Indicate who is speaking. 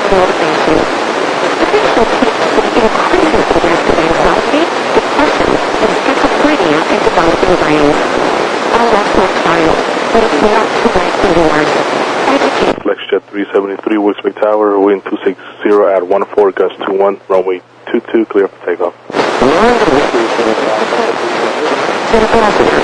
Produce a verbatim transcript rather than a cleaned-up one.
Speaker 1: motivation. Potential tips for increasing yesterday anxiety, depression, and schizophrenia in developing brains. All that's not science, but it's not too late to learn. Educate.
Speaker 2: FlexJet three seventy-three, Wilkes-Barre Tower, wind two six zero at one four, gust two one, runway two two, clear for takeoff.
Speaker 1: Ambassador,